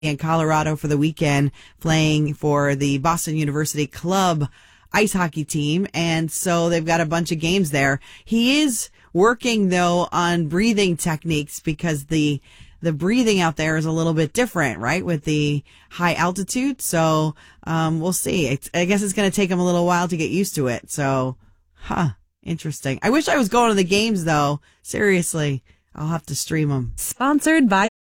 in Colorado for the weekend playing for the Boston University Club ice hockey team. And so they've got a bunch of games there. He is working, though, on breathing techniques because the breathing out there is a little bit different, right, with the high altitude. So we'll see. I guess it's going to take him a little while to get used to it. So, interesting. I wish I was going to the games, though. Seriously, I'll have to stream them. Sponsored by